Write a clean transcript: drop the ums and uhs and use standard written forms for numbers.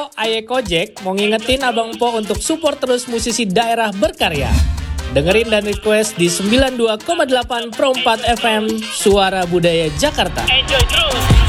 Aye Kojek mau ngingetin Abang Po untuk support terus musisi daerah berkarya. Dengerin dan request di 92,8 Pro 4 FM Suara Budaya Jakarta. Enjoy terus.